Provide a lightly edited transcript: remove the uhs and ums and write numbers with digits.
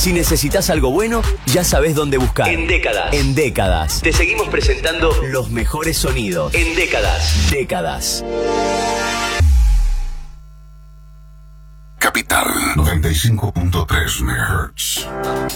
Si necesitas algo bueno, ya sabes dónde buscar. En Décadas. En Décadas. Te seguimos presentando los mejores sonidos. En Décadas. Décadas. Capital 95.3 MHz.